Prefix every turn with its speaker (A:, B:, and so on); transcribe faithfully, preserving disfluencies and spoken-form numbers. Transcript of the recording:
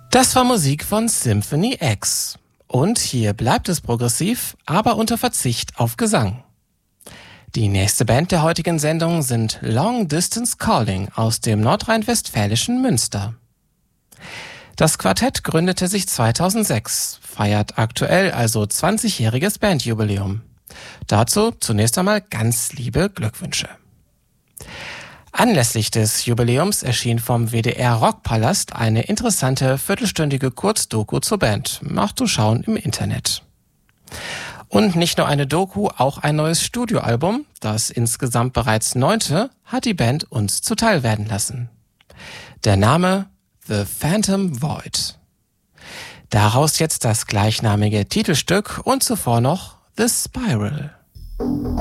A: Das war Musik von Symphony X. Und hier bleibt es progressiv, aber unter Verzicht auf Gesang. Die nächste Band der heutigen Sendung sind Long Distance Calling aus dem nordrhein-westfälischen Münster. Das Quartett gründete sich zweitausendsechs, feiert aktuell also zwanzigjähriges Bandjubiläum. Dazu zunächst einmal ganz liebe Glückwünsche. Anlässlich des Jubiläums erschien vom W D R Rockpalast eine interessante viertelstündige Kurzdoku zur Band. Macht zu schauen im Internet. Und nicht nur eine Doku, auch ein neues Studioalbum, das insgesamt bereits neunte, hat die Band uns zuteil werden lassen. Der Name The Phantom Void. Daraus jetzt das gleichnamige Titelstück und zuvor noch The Spiral.